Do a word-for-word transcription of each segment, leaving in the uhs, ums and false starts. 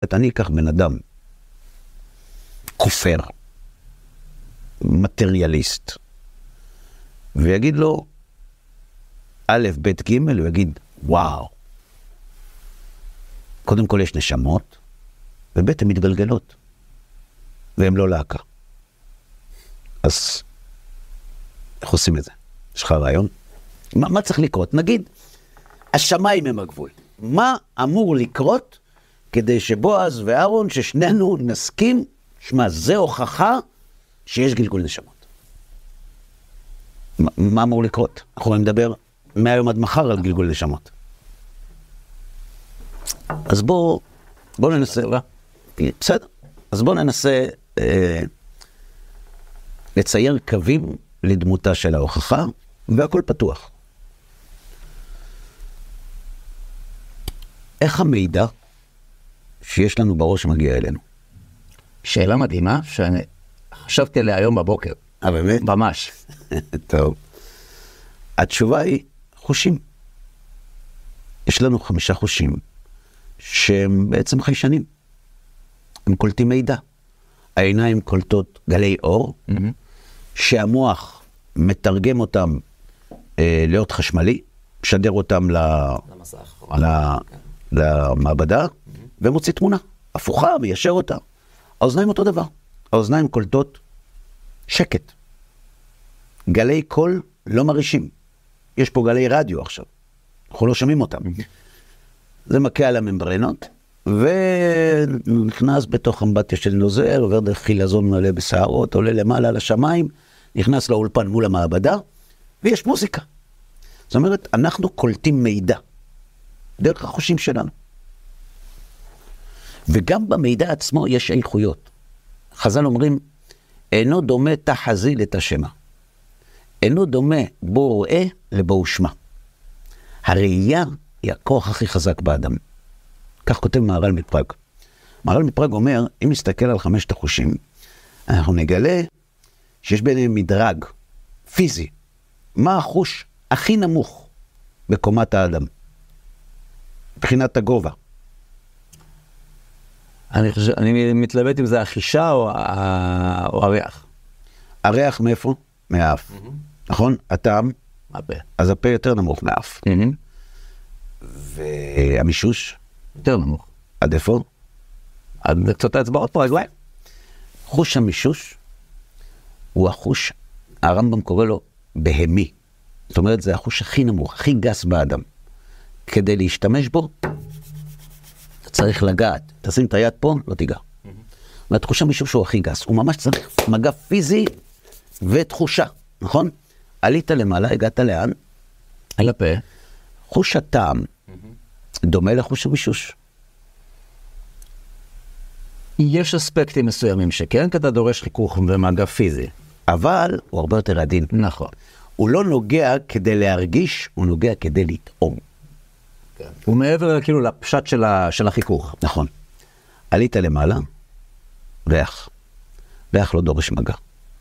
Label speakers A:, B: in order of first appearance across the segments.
A: אומרת, אני אקח בן אדם, כופר, מטריאליסט, ויגיד לו, א', ב', ג', הוא יגיד, וואו. קודם כל יש נשמות, וב' הן מתגלגלות, והן לא להקה. אז, איך עושים את זה? יש לך רעיון? מה, מה צריך לקרות? נגיד, השמיים הם הגבול. מה אמור לקרות כדי שבועז ואהרון, ששנינו נסכים, שמה, זה הוכחה שיש גלגול נשמות. מה, מה אמור לקרות? אנחנו נדבר מהיום עד מחר על גלגול נשמות. אז בואו, בואו ננסה, בסדר. אז בואו ננסה אה, לצייר קווים לדמותה של ההוכחה, והכל פתוח. איך המידע שיש לנו בראש מגיע אלינו?
B: שאלה מדהימה, שאני חשבתי עליה היום בבוקר.
A: אה, באמת?
B: ממש.
A: טוב. התשובה היא חושים. יש לנו חמישה חושים, שהם בעצם חיישנים. הם קולטים מידע. העיניים קולטות גלי אור, mm-hmm. שהמוח מתרגם אותם אה, להיות חשמלי, משדר אותם ל... למסך. ל... למעבדה, mm-hmm. ומוציא תמונה. הפוכה, מיישר אותה. האוזניים אותו דבר. האוזניים קולטות שקט. גלי קול לא מרישים. יש פה גלי רדיו עכשיו. אנחנו לא שומעים אותם. Mm-hmm. זה מכה על הממברנות, ונכנס בתוך אמבטיה של נוזר, עובר דרך חילזון מלא בסערות, עולה למעלה לשמיים, נכנס לאולפן מול המעבדה, ויש מוזיקה. זאת אומרת, אנחנו קולטים מידע, דרך החושים שלנו. וגם במידע עצמו יש איכויות. חז"ל אומרים, אינו דומה תחזי לתשמע. אינו דומה בו רואה לבו שמה. הראייה היא הכוח הכי חזק באדם. כך כותב מהר"ל מפראג. מהר"ל מפראג אומר, אם נסתכל על חמשת החושים, אנחנו נגלה שיש ביניהם מדרג פיזי. מה החוש הכי נמוך בקומת האדם? מבחינת הגובה.
B: אני, חושב, אני מתלבט אם זה החישה או, או הריח.
A: הריח מאיפה? מהאף. Mm-hmm. נכון? הטעם?
B: הפה.
A: אז הפה יותר נמוך מהאף.
B: Mm-hmm.
A: והמישוש?
B: יותר נמוך.
A: עד איפה?
B: עד קצות האצבעות פה, רגליים.
A: חוש המישוש הוא החוש, הרמב"ם קורא לו בהמי. זאת אומרת, זה החוש הכי נמוך, הכי גס באדם. כדי להשתמש בו, אתה צריך לגעת. תשים את היד פה, לא תיגע. Mm-hmm. והתחוש המישוש הוא הכי גס. הוא ממש צריך מגע פיזי ותחושה, נכון? עלית למעלה, הגעת לאן?
B: על הפה.
A: חוש הטעם דומה לחוש המישוש.
B: יש אספקטים מסוימים שכן, כי אתה דורש חיכוך ומגע פיזי.
A: אבל הוא הרבה יותר עדין.
B: נכון.
A: הוא לא נוגע כדי להרגיש, הוא נוגע כדי לטעום.
B: כן. הוא מעבר כאילו לפשט של, ה... של החיכוך.
A: נכון. עלית למעלה, ריח. ריח לא דורש מגע.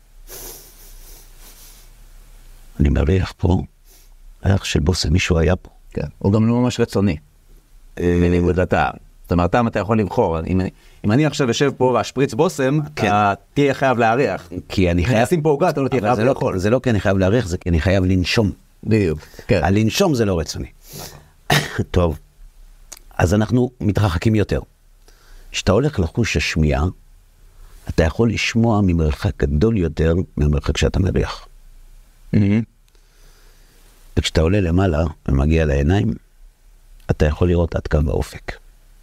A: אני מריח פה, ריח של בוסם, מישהו היה פה.
B: כן. הוא גם לא ממש רצוני. בניגוד לטעם. זאת אומרת, טעם אתה יכול לבחור. אם, אם אני עכשיו יושב פה והשפריץ בוסם, כן. אתה תהיה חייב להריח.
A: כי אני חייב...
B: נשים פה עוגה, אתה לא תהיה חייב לאכול.
A: זה לא כי אני חייב להריח, זה כי אני חייב לנשום.
B: בדיוק. כן.
A: הלנשום זה לא רצוני. טוב. אז אנחנו מתרחקים יותר. כשאתה הולך לחוש השמיעה, אתה יכול לשמוע ממרחק גדול יותר מהמרחק שאתה מריח.
B: Mm-hmm.
A: וכשאתה עולה למעלה ומגיע לעיניים, אתה יכול לראות עד קו האופק.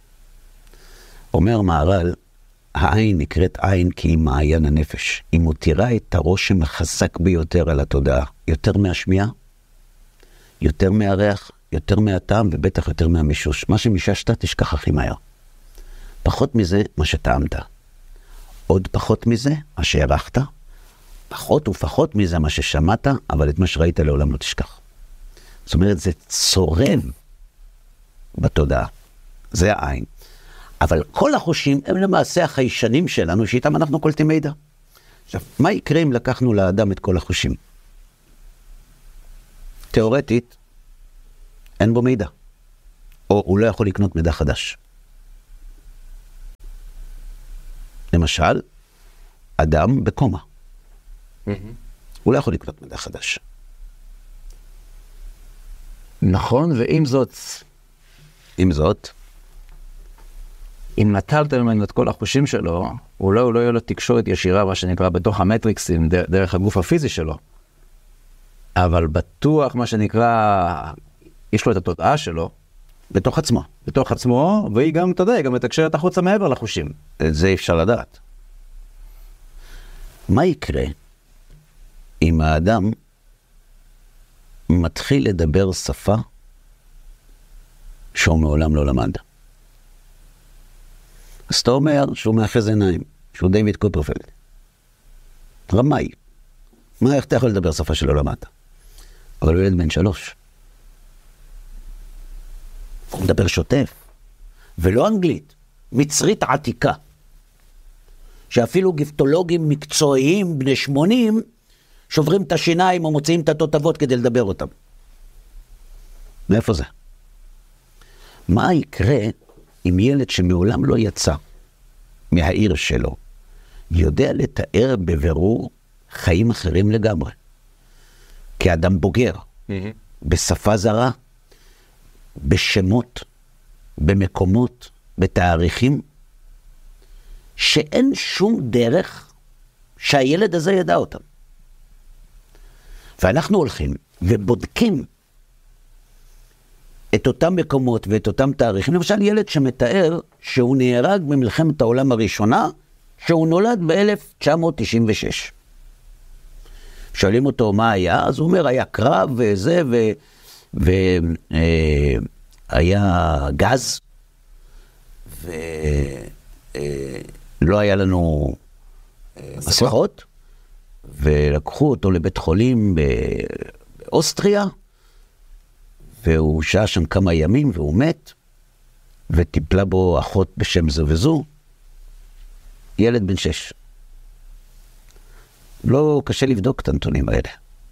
A: אומר מהר"ל, העין נקראת עין כי היא מעיין הנפש. היא מותירה את הרושם החזק ביותר על התודעה. יותר מהשמיעה, יותר מהריח, יותר מהטעם ובטח יותר מהמישוש. מה שמיששת תשכח הכי מהר. פחות מזה מה שטעמת. עוד פחות מזה מה שהערכת. פחות ופחות מזה מה ששמעת, אבל את מה שראית לעולם לא תשכח. זאת אומרת, זה צורם בתודעה. זה העין. אבל כל החושים הם למעשה החיישנים שלנו, שאיתם אנחנו קולטים מידע. עכשיו, מה יקרה אם לקחנו לאדם את כל החושים? תיאורטית, אין בו מידע. או הוא לא יכול לקנות מידע חדש. למשל, אדם בקומה. הוא לא יכול לקנות מידע חדש.
B: נכון, ועם זאת,
A: עם זאת,
B: אם נטלת ממנו את כל החושים שלו, אולי הוא לא יהיה לו תקשורת ישירה, מה שנקרא, בתוך המטריקסים, דרך הגוף הפיזי שלו. אבל בטוח, מה שנקרא, יש לו את התודעה שלו,
A: בתוך עצמו.
B: בתוך עצמו, והיא גם, אתה יודע, היא גם מתקשרת החוצה מעבר לחושים.
A: את זה אפשר לדעת. מה יקרה אם האדם מתחיל לדבר שפה שהוא מעולם לא למד? אז אתה אומר שהוא מאחז עיניים, שהוא דיוויד קופרפלד. רמאי. מה, איך אתה יכול לדבר שפה שלא למדת? אבל הוא ילד בן שלוש. הוא מדבר שוטף, ולא אנגלית, מצרית עתיקה, שאפילו גיפטולוגים מקצועיים בני שמונים שוברים את השיניים או מוציאים את התותבות כדי לדבר אותם. מאיפה זה? מה יקרה אם ילד שמעולם לא יצא מהעיר שלו יודע לתאר בבירור חיים אחרים לגמרי? כאדם בוגר, mm-hmm. בשפה זרה, בשמות, במקומות, בתאריכים, שאין שום דרך שהילד הזה ידע אותם. ואנחנו הולכים ובודקים את אותם מקומות ואת אותם תאריכים. למשל, ילד שמתאר שהוא נהרג במלחמת העולם הראשונה, שהוא נולד ב-אלף תשע מאות תשעים ושש. שואלים אותו מה היה, אז הוא אומר, היה קרב וזה, והיה גז, ולא היה לנו מסכות, ולקחו אותו לבית חולים באוסטריה, והוא שעה שם כמה ימים, והוא מת, וטיפלה בו אחות בשם זו וזו, ילד בן שש. לא קשה לבדוק את הנתונים האלה.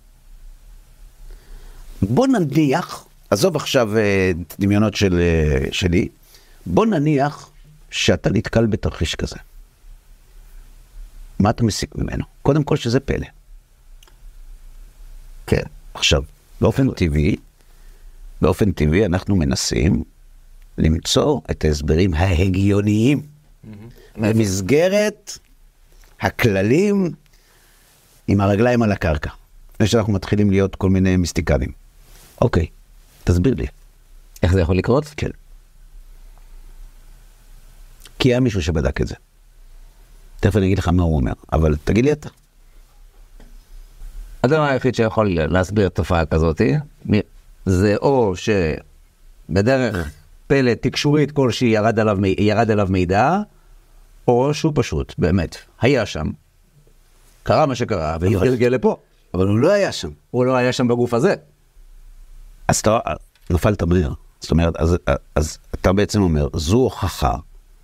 A: בוא נניח, עזוב עכשיו דמיונות של, שלי, בוא נניח שאתה נתקל בתרחיש כזה. מה אתה מסיק ממנו? קודם כל שזה פלא. כן. עכשיו, באופן טבעי, באופן טבעי אנחנו מנסים למצוא את ההסברים ההגיוניים במסגרת הכללים עם הרגליים על הקרקע. לפני שאנחנו מתחילים להיות כל מיני מיסטיקנים. אוקיי, תסביר לי.
B: איך זה יכול לקרות?
A: כן. כי היה מישהו שבדק את זה. תכף אני אגיד לך מה הוא אומר, אבל תגיד לי אתה.
B: הדבר היחיד שיכול להסביר תופעה כזאת, זה או שבדרך פלא תקשורית כלשהי ירד עליו, ירד עליו מידע, או שהוא פשוט, באמת, היה שם, קרה מה שקרה, והגיע לפה.
A: אבל הוא לא היה שם.
B: הוא לא היה שם בגוף הזה.
A: אז אתה נפלת מהר. זאת אומרת, אז, אז אתה בעצם אומר, זו הוכחה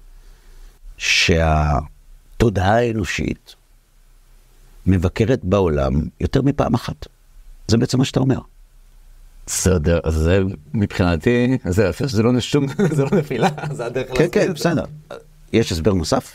A: שהתודעה האנושית מבקרת בעולם יותר מפעם אחת. זה בעצם מה שאתה אומר.
B: בסדר, זה מבחינתי, זה זה לא נשום, זה לא נפילה, זה הדרך
A: להסביר. כן, כן, בסדר. יש הסבר נוסף?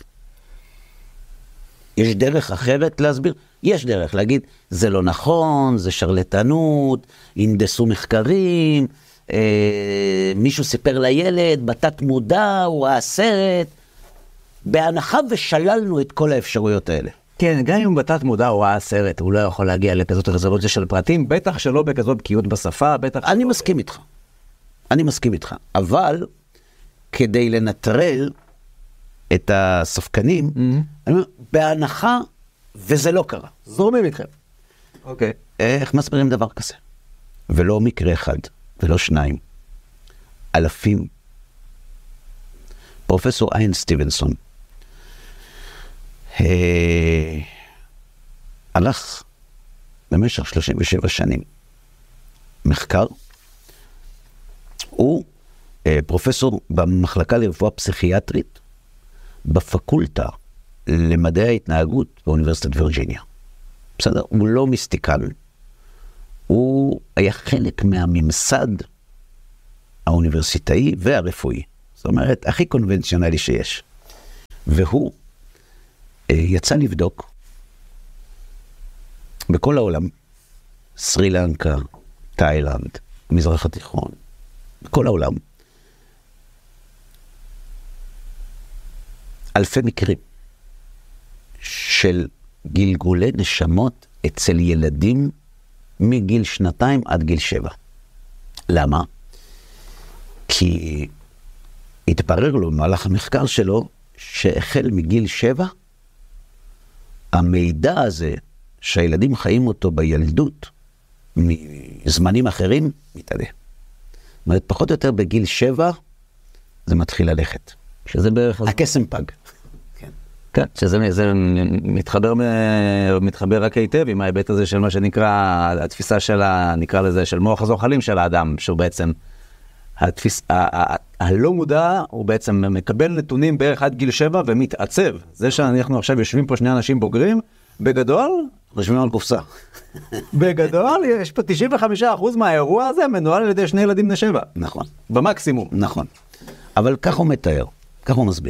A: יש דרך אחרת להסביר? יש דרך להגיד, זה לא נכון, זה שרלטנות, אינדסו מחקרים, אה, מישהו סיפר לילד, בתת מודע, הוא ראה סרט, בהנחה ושללנו את כל האפשרויות האלה.
B: כן, גם אם בתת מודע הוא ראה סרט, הוא לא יכול להגיע לכזאת רזולוציה של פרטים, בטח שלא בכזאת בקיאות בשפה, בטח...
A: אני שלא... מסכים איתך. אני מסכים איתך. אבל כדי לנטרל את הספקנים, mm-hmm. אני אומר, בהנחה, וזה לא קרה.
B: זורמים איתכם.
A: אוקיי. איך מסבירים דבר כזה? ולא מקרה אחד, ולא שניים. אלפים. פרופסור איין סטיבנסון, אה, הלך במשך שלושים ושבע שנים. מחקר. הוא אה, פרופסור במחלקה לרפואה פסיכיאטרית, בפקולטה למדעי ההתנהגות באוניברסיטת וירג'יניה. בסדר? הוא לא מיסטיקן. הוא היה חלק מהממסד האוניברסיטאי והרפואי. זאת אומרת, הכי קונבנציונלי שיש. והוא יצא לבדוק בכל העולם, סרי לנקה, תאילנד, מזרח התיכון, בכל העולם, אלפי מקרים של גלגולי נשמות אצל ילדים מגיל שנתיים עד גיל שבע. למה? כי התברר לו במהלך המחקר שלו שהחל מגיל שבע, המידע הזה שהילדים חיים אותו בילדות מזמנים אחרים מתעלה. זאת אומרת, פחות או יותר בגיל שבע זה מתחיל ללכת.
B: שזה בערך...
A: הקסם פג.
B: כן, שזה זה מתחבר, מתחבר רק היטב עם ההיבט הזה של מה שנקרא, התפיסה של, נקרא לזה, של מוח הזוחלים של האדם, שהוא בעצם, התפיס, ה, ה, הלא מודע, הוא בעצם מקבל נתונים בערך עד גיל שבע ומתעצב. זה שאנחנו עכשיו יושבים פה שני אנשים בוגרים, בגדול,
A: רשמים על קופסה.
B: בגדול, יש פה תשעים וחמישה אחוז מהאירוע הזה מנוהל על ידי שני ילדים בני שבע.
A: נכון.
B: במקסימום.
A: נכון. אבל כך הוא מתאר, כך הוא מסביר.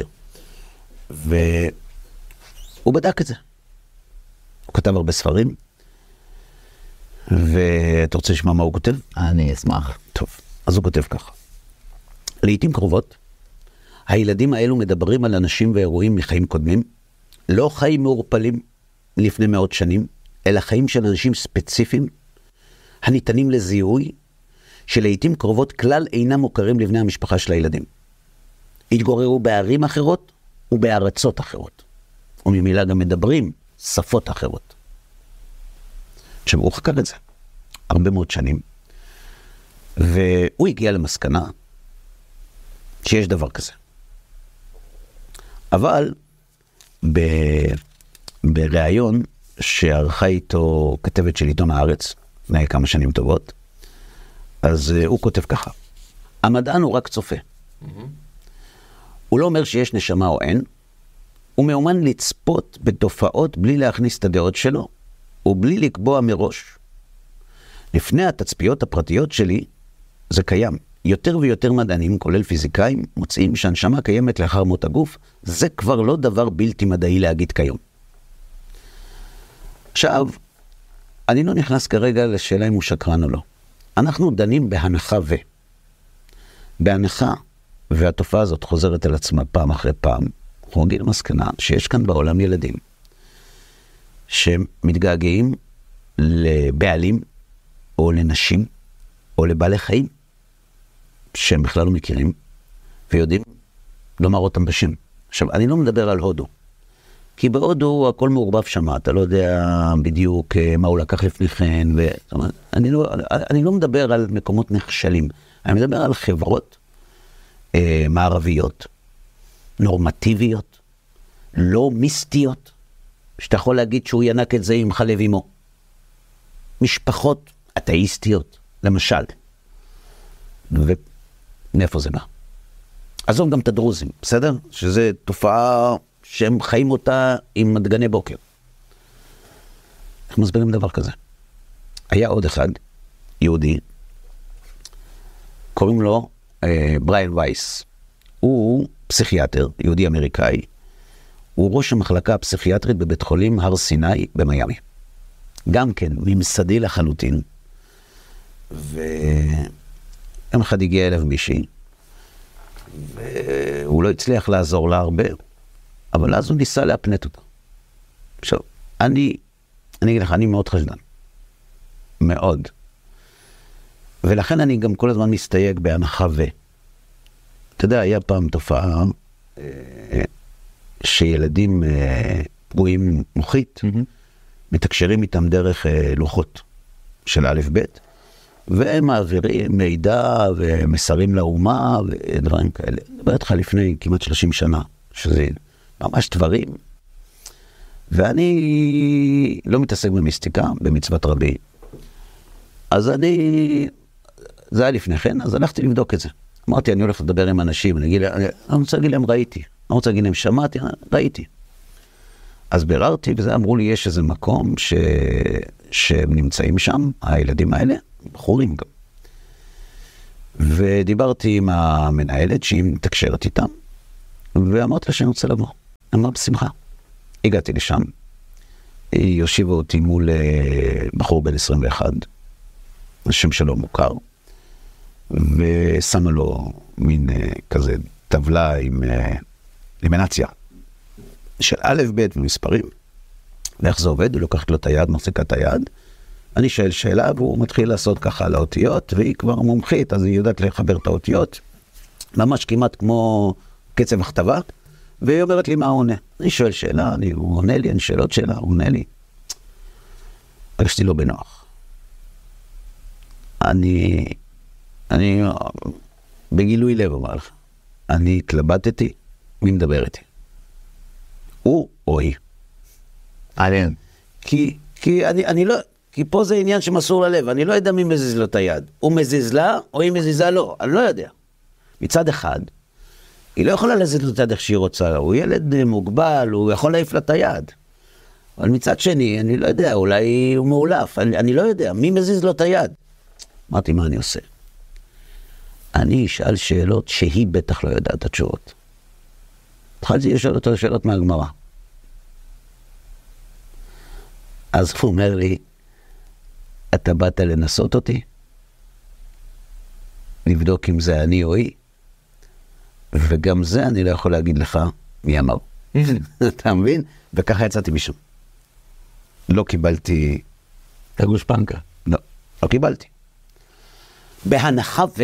A: והוא בדק את זה. הוא כתב הרבה ספרים, ואתה רוצה לשמוע מה הוא כותב?
B: אני אשמח.
A: טוב, אז הוא כותב ככה. לעתים קרובות, הילדים האלו מדברים על אנשים ואירועים מחיים קודמים, לא חיים מעורפלים לפני מאות שנים, אלא חיים של אנשים ספציפיים, הניתנים לזיהוי, שלעתים קרובות כלל אינם מוכרים לבני המשפחה של הילדים. התגוררו בערים אחרות ובארצות אחרות. וממילה גם מדברים שפות אחרות. עכשיו, הוא חקר את זה הרבה מאוד שנים, והוא הגיע למסקנה שיש דבר כזה. אבל ב... בראיון שערכה איתו כתבת של עיתון הארץ, לפני כמה שנים טובות, אז uh, הוא כותב ככה, המדען הוא רק צופה. Mm-hmm. הוא לא אומר שיש נשמה או אין, הוא מאומן לצפות בתופעות בלי להכניס את הדעות שלו, ובלי לקבוע מראש. לפני התצפיות הפרטיות שלי, זה קיים. יותר ויותר מדענים, כולל פיזיקאים, מוצאים שהנשמה קיימת לאחר מות הגוף, זה כבר לא דבר בלתי מדעי להגיד כיום. עכשיו, אני לא נכנס כרגע לשאלה אם הוא שקרן או לא. אנחנו דנים בהנחה ו. בהנחה, והתופעה הזאת חוזרת על עצמה פעם אחרי פעם, אנחנו נגיד למסקנה שיש כאן בעולם ילדים שמתגעגעים לבעלים או לנשים או לבעלי חיים שהם בכלל לא מכירים ויודעים לומר אותם בשם. עכשיו, אני לא מדבר על הודו, כי בהודו הכל מעורבב שם, אתה לא יודע בדיוק מה הוא לקח לפני כן, ו... זאת אומרת, אני, לא, אני לא מדבר על מקומות נכשלים, אני מדבר על חברות אה, מערביות, נורמטיביות, לא מיסטיות, שאתה יכול להגיד שהוא ינק את זה עם חלב אמו. משפחות אתאיסטיות, למשל. ומאיפה זה בא? עזוב גם את הדרוזים, בסדר? שזה תופעה שהם חיים אותה עם מדגני בוקר. איך מסבירים דבר כזה? היה עוד אחד, יהודי, קוראים לו אה, בריין וייס. הוא פסיכיאטר, יהודי אמריקאי. הוא ראש המחלקה הפסיכיאטרית בבית חולים הר סיני במיימי. גם כן, ממסדי לחלוטין. ויום אחד הגיע אליו מישהי, והוא לא הצליח לעזור לה הרבה, אבל אז הוא ניסה להפנט אותה. עכשיו, אני, אני אגיד לך, אני מאוד חשדן. מאוד. ולכן אני גם כל הזמן מסתייג בהנחה ו. אתה יודע, היה פעם תופעה אה, שילדים אה, פגועים מוחית, mm-hmm. מתקשרים איתם דרך אה, לוחות של א' ב', והם מעבירים מידע ומסרים לאומה ודברים כאלה. דבר איתך לפני כמעט שלושים שנה, שזה ממש דברים. ואני לא מתעסק במיסטיקה, במצוות רבי. אז אני, זה היה לפני כן, אז הלכתי לבדוק את זה. אמרתי, אני הולך לדבר עם אנשים, אני, אגיד, אני, אני רוצה להגיד להם, ראיתי. אני רוצה להגיד להם, שמעתי, ראיתי. אז ביררתי, וזה אמרו לי, יש איזה מקום ש... שהם נמצאים שם, הילדים האלה, בחורים גם. ודיברתי עם המנהלת, שהיא מתקשרת איתם, ואמרתי לה שאני רוצה לבוא. אמרה, בשמחה. הגעתי לשם, היא יושיבה אותי מול בחור בן עשרים ואחת, השם שלו מוכר, ושמה לו מין כזה טבלה עם לימינציה של א' ב' ומספרים, ואיך זה עובד, הוא לוקחת לו את היד, מחזיקה את היד, אני שואל שאלה, והוא מתחיל לעשות ככה על האותיות, והיא כבר מומחית, אז היא יודעת לחבר את האותיות, ממש כמעט כמו קצב הכתבה, והיא אומרת לי מה הוא עונה. אני שואל שאלה, אני, הוא עונה לי, אני שאלות שאלה, הוא עונה לי. הרגשתי לא בנוח. אני, אני, בגילוי לב אומר לך, אני התלבטתי, מי מדבר איתי? הוא או היא?
B: עליין.
A: כי, כי אני, אני לא, כי פה זה עניין שמסור ללב, אני לא יודע מי מזיז לו את היד. הוא מזיז לה, או היא מזיזה לו, אני לא יודע. מצד אחד, היא לא יכולה לזיז לו את היד איך שהיא רוצה, הוא ילד מוגבל, הוא יכול להעיף לה את היד. אבל מצד שני, אני לא יודע, אולי הוא מעולף, אני, אני לא יודע, מי מזיז לו את היד? אמרתי, מה אני עושה? אני אשאל שאלות שהיא בטח לא יודעת את התשובות. התחלתי לשאול אותו שאלות מהגמרא. אז הוא אומר לי, אתה באת לנסות אותי? לבדוק אם זה אני או היא? וגם זה אני לא יכול להגיד לך מי אמר. אתה מבין? וככה יצאתי משם. לא קיבלתי...
B: את הגושפנקה.
A: לא, לא קיבלתי. בהנחה ו...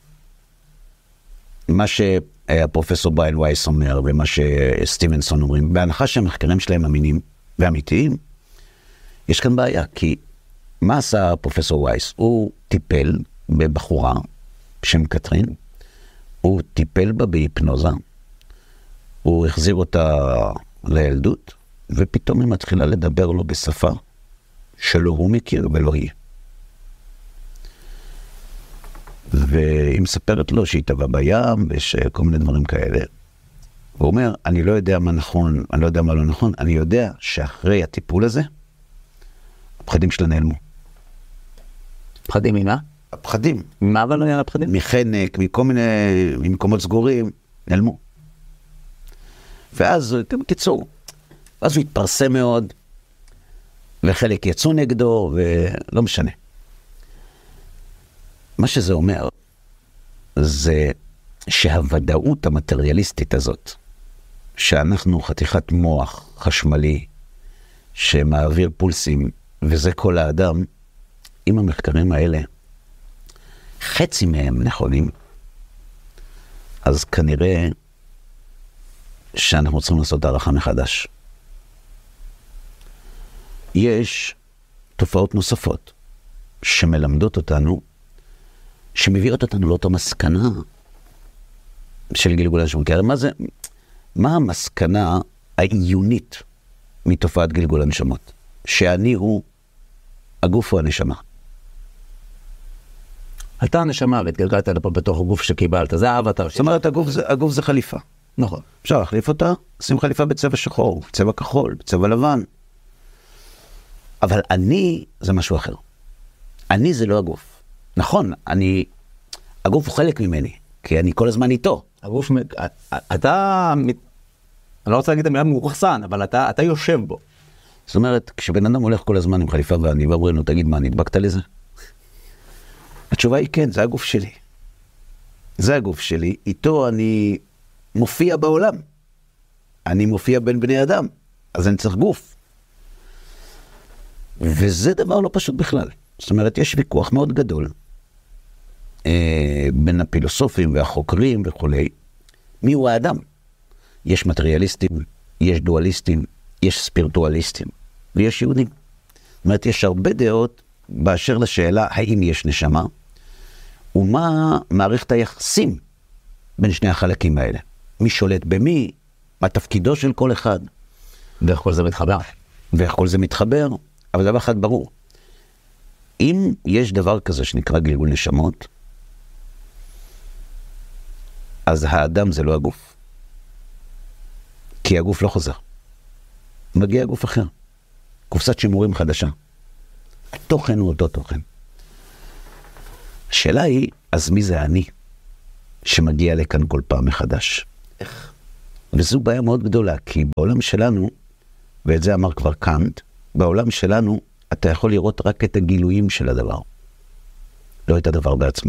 A: מה שהפרופסור בריין וייס אומר, ומה שסטיבנסון אומרים, בהנחה שהמחקרים שלהם אמינים ואמיתיים, יש כאן בעיה, כי מה עשה הפרופסור וייס? הוא טיפל בבחורה, שם קטרין, הוא טיפל בה בהיפנוזה, הוא החזיר אותה לילדות, ופתאום היא מתחילה לדבר לו בשפה שלא הוא מכיר ולא היא. והיא מספרת לו שהיא טבעה בים, ויש כל מיני דברים כאלה. הוא אומר, אני לא יודע מה נכון, אני לא יודע מה לא נכון, אני יודע שאחרי הטיפול הזה, הפחדים שלה נעלמו.
B: פחדים ממה?
A: הפחדים.
B: מה אבל לא היה הפחדים?
A: מחנק, מכל מיני, ממקומות סגורים, נעלמו. ואז, קיצור, אז הוא התפרסם מאוד, וחלק יצאו נגדו, ולא משנה. מה שזה אומר, זה שהוודאות המטריאליסטית הזאת, שאנחנו חתיכת מוח חשמלי, שמעביר פולסים, וזה כל האדם, עם המחקרים האלה, חצי מהם נכונים, אז כנראה שאנחנו צריכים לעשות הערכה מחדש. יש תופעות נוספות שמלמדות אותנו, שמביאות אותנו לאותה מסקנה של גלגול הנשמות. כי מה זה, מה המסקנה העיונית מתופעת גלגול הנשמות? שאני הוא הגוף או הנשמה.
B: אתה הנשמה והתגלגלת לפה בתוך הגוף שקיבלת, זה האבטר.
A: זאת אומרת, הגוף זה, הגוף זה חליפה.
B: נכון.
A: אפשר להחליף אותה, שים חליפה בצבע שחור, בצבע כחול, בצבע לבן. אבל אני זה משהו אחר. אני זה לא הגוף. נכון, אני, הגוף הוא חלק ממני, כי אני כל הזמן איתו.
B: הגוף, אתה, אני לא רוצה להגיד את המילה מאוחסן, אבל אתה, אתה יושב בו.
A: זאת אומרת, כשבן אדם הולך כל הזמן עם חליפה ואני ואומרים לו, תגיד מה, נדבקת לזה? התשובה היא כן, זה הגוף שלי. זה הגוף שלי, איתו אני מופיע בעולם. אני מופיע בין בני אדם, אז אני צריך גוף. וזה דבר לא פשוט בכלל. זאת אומרת, יש ויכוח מאוד גדול אה, בין הפילוסופים והחוקרים וכולי. מי הוא האדם? יש מטריאליסטים, יש דואליסטים, יש ספירטואליסטים, ויש יהודים. זאת אומרת, יש הרבה דעות באשר לשאלה האם יש נשמה, ומה מערכת היחסים בין שני החלקים האלה. מי שולט במי, מה תפקידו של כל אחד.
B: ואיך כל זה מתחבר.
A: ואיך כל זה מתחבר, אבל דבר אחד ברור. אם יש דבר כזה שנקרא גלגול נשמות, אז האדם זה לא הגוף. כי הגוף לא חוזר. מגיע גוף אחר. קופסת שימורים חדשה. התוכן הוא אותו תוכן. השאלה היא, אז מי זה אני שמגיע לכאן כל פעם מחדש? איך? וזו בעיה מאוד גדולה, כי בעולם שלנו ואת זה אמר כבר קאנט, בעולם שלנו אתה יכול לראות רק את הגילויים של הדבר, לא את הדבר בעצמו.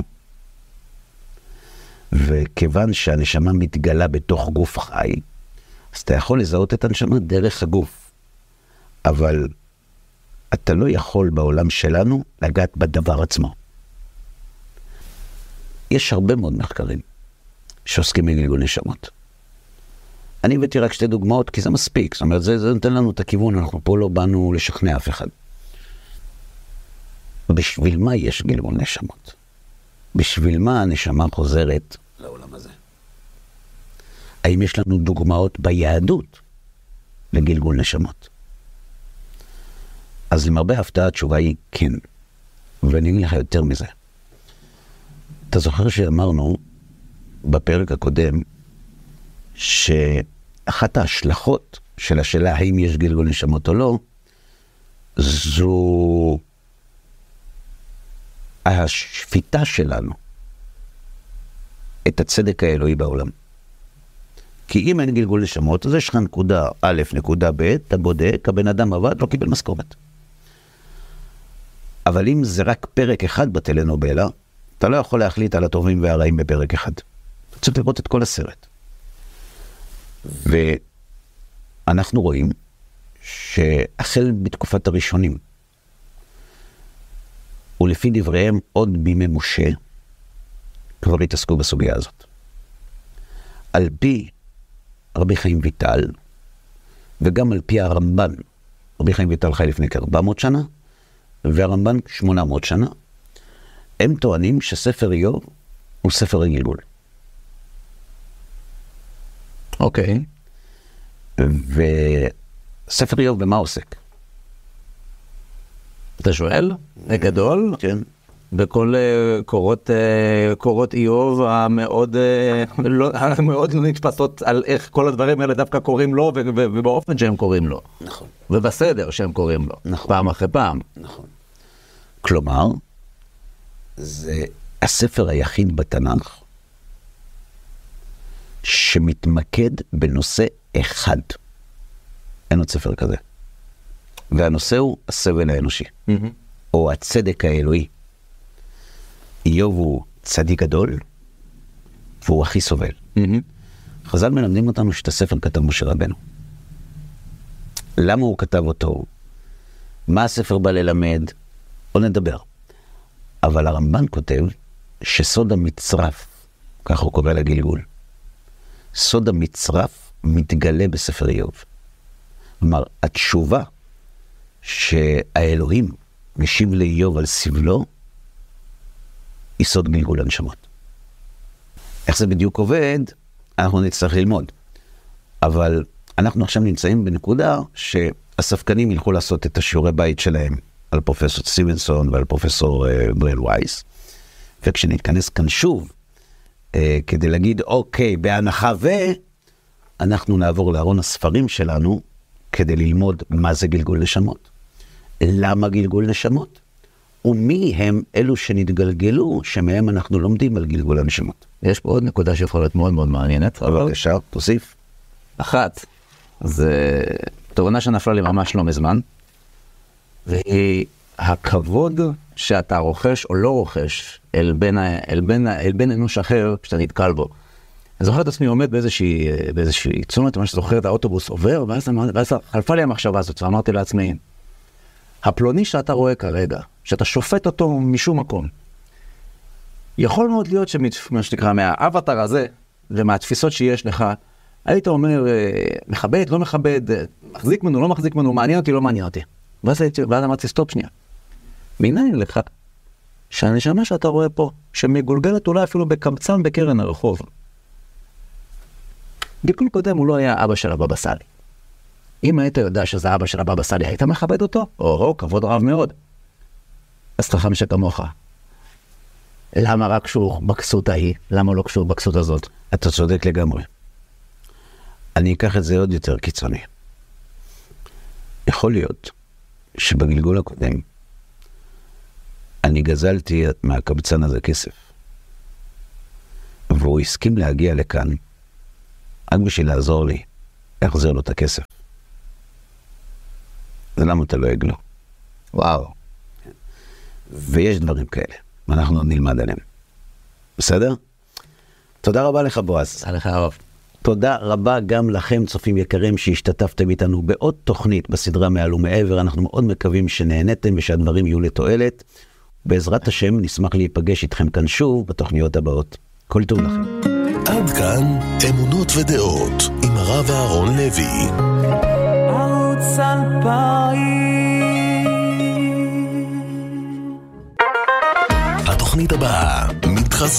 A: וכיוון שהנשמה מתגלה בתוך גוף חי, אז אתה יכול לזהות את הנשמה דרך הגוף. אבל אתה לא יכול בעולם שלנו לגעת בדבר עצמו. יש הרבה מאוד מחקרים שעוסקים בגלגול נשמות. אני הבאתי רק שתי דוגמאות, כי זה מספיק. זאת אומרת, זה, זה נותן לנו את הכיוון, אנחנו פה לא באנו לשכנע אף אחד. בשביל מה יש גלגול נשמות? בשביל מה הנשמה חוזרת לעולם הזה? האם יש לנו דוגמאות ביהדות לגלגול נשמות? אז למרבה ההפתעה התשובה היא כן. ואני אגיד לך יותר מזה. אתה זוכר שאמרנו בפרק הקודם שאחת ההשלכות של השאלה האם יש גלגול נשמות או לא, זו השפיטה שלנו את הצדק האלוהי בעולם. כי אם אין גלגול נשמות, אז יש לך נקודה א', נקודה ב', אתה בודק, הבן אדם עבד, לא קיבל משכורת. אבל אם זה רק פרק אחד בטלנובלה, אתה לא יכול להחליט על הטובים והרעים בפרק אחד. אתה צריך לראות את כל הסרט. ואנחנו רואים שהחל בתקופת הראשונים, ולפי דבריהם עוד בימי משה, כבר התעסקו בסוגיה הזאת. על פי רבי חיים ויטל, וגם על פי הרמב"ן, רבי חיים ויטל חי לפני כ-ארבע מאות שנה, והרמב"ן שמונה מאות שנה, הם טוענים שספר איוב הוא ספר הגלגול.
B: אוקיי.
A: וספר איוב במה עוסק?
B: אתה שואל? זה גדול?
A: כן.
B: בכל קורות, קורות איוב המאוד לא, המאוד לא נתפסות על איך כל הדברים האלה דווקא קוראים לו ובאופן שהם קוראים לו.
A: נכון.
B: ובסדר שהם קוראים לו.
A: נכון.
B: פעם אחרי פעם.
A: נכון. כלומר, זה הספר היחיד בתנ"ך שמתמקד בנושא אחד. אין עוד ספר כזה. והנושא הוא הסבל האנושי. Mm-hmm. או הצדק האלוהי. איוב הוא צדיק גדול, והוא הכי סובל. Mm-hmm. חז"ל מלמדים אותנו שאת הספר כתב משה רבנו. למה הוא כתב אותו? מה הספר בא ללמד? לא נדבר. אבל הרמב"ן כותב שסוד המצרף, כך הוא קורא לגלגול, סוד המצרף מתגלה בספר איוב. כלומר, התשובה שהאלוהים משיב לאיוב על סבלו, היא סוד גלגול הנשמות. איך זה בדיוק עובד, אנחנו נצטרך ללמוד. אבל אנחנו עכשיו נמצאים בנקודה שהספקנים ילכו לעשות את השיעורי בית שלהם על פרופסור סטיבנסון ועל פרופסור uh, בריאל וייס. וכשנתכנס כאן שוב, uh, כדי להגיד, אוקיי, בהנחה ו... אנחנו נעבור לארון הספרים שלנו כדי ללמוד מה זה גלגול נשמות. למה גלגול נשמות? ומי הם אלו שנתגלגלו, שמהם אנחנו לומדים על גלגול הנשמות.
B: יש פה עוד נקודה שיכולה להיות מאוד מאוד מעניינת.
A: בבקשה, תוסיף.
B: אחת, זה תובנה שנפלה לי ממש לא מזמן, והיא הכבוד שאתה רוכש או לא רוכש אל בן, אל בן, אל בן אנוש אחר שאתה נתקל בו. אני זוכר את עצמי עומד באיזושהי, באיזושהי צומת, ממש זוכר את האוטובוס עובר, ואז, ואז חלפה לי המחשבה הזאת, ואמרתי לעצמי, הפלוני שאתה רואה כרגע, שאתה שופט אותו משום מקום, יכול מאוד להיות שמה שנקרא מהאבטר הזה, ומהתפיסות שיש לך, היית אומר, מכבד, לא מכבד, מחזיק ממנו, לא מחזיק ממנו, מעניין אותי, לא מעניין אותי. ואז, ואז אמרתי, סטופ שנייה. מניין לך, שהנשמה שאתה רואה פה, שמגולגלת אולי אפילו בקמצן בקרן הרחוב, גלגול קודם הוא לא היה אבא של הבבא סאלי. אם היית יודע שזה אבא של הבבא סאלי, היית מכבד אותו? או, כבוד רב מאוד. אז חכם שכמוך. למה רק קשור בכסות ההיא? למה לא קשור בכסות הזאת?
A: אתה צודק לגמרי. אני אקח את זה עוד יותר קיצוני. יכול להיות שבגלגול הקודם אני גזלתי מהקבצן הזה כסף. והוא הסכים להגיע לכאן רק בשביל לעזור לי, להחזיר לו את הכסף. למה אתה לועג לו?
B: וואו.
A: ויש דברים כאלה, ואנחנו נלמד עליהם. בסדר? תודה רבה לך, בועז.
B: תודה לך, הרב.
A: תודה רבה גם לכם, צופים יקרים, שהשתתפתם איתנו בעוד תוכנית בסדרה מעל ומעבר. אנחנו מאוד מקווים שנהנתם ושהדברים יהיו לתועלת. בעזרת השם נשמח להיפגש איתכם כאן שוב בתוכניות הבאות. כל טוב לכם.
C: עד כאן אמונות ודעות עם הרב אהרון לוי. ערוץ אלפיים